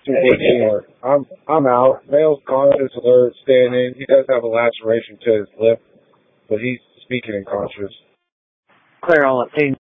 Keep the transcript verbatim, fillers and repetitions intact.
Too good teamwork. I'm I'm out. Male's conscious, alert, staying in. He does have a laceration to his lip, but he's speaking in conscious. Clear all up, team.